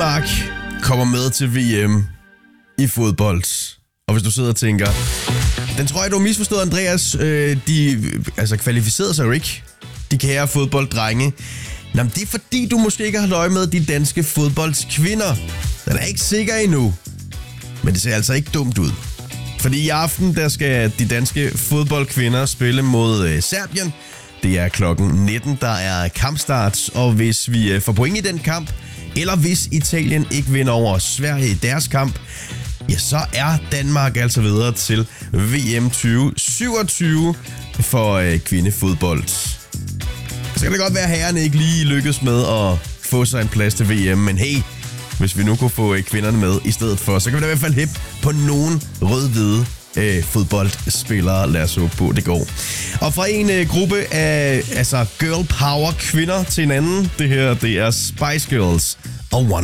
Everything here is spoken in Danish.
Danmark kommer med til VM i fodbold. Og hvis du sidder og tænker, den tror jeg, du har misforstået, Andreas. De kvalificerede sig jo ikke, de kære fodbolddrenge. Jamen, det er fordi, du måske ikke har holdt øje med de danske fodboldskvinder. Den er ikke sikker endnu. Men det ser altså ikke dumt ud. Fordi i aften, der skal de danske fodboldkvinder spille mod Serbien. Det er klokken 19, der er kampstart. Og hvis vi får point i den kamp, eller hvis Italien ikke vinder over Sverige i deres kamp, ja, så er Danmark altså videre til VM 2027 for kvindefodbold. Så kan det godt være, at herrerne ikke lige lykkes med at få sig en plads til VM, men hey, hvis vi nu kunne få kvinderne med i stedet for, så kan vi da i hvert fald hæppe på nogen rød-hvide fodboldspillere. Lad os håbe på, det går. Og fra en gruppe af girl power kvinder til en anden, det her, det er Spice Girls og One